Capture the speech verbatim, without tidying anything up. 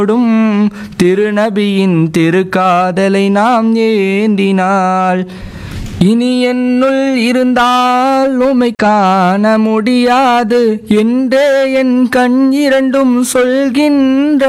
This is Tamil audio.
திருநபியின் திருக்காதலை நாம் ஏந்தினால் இனி என்னுள் இருந்தால் உமை காண முடியாது என்றே என் கண் இரண்டும் சொல்கின்ற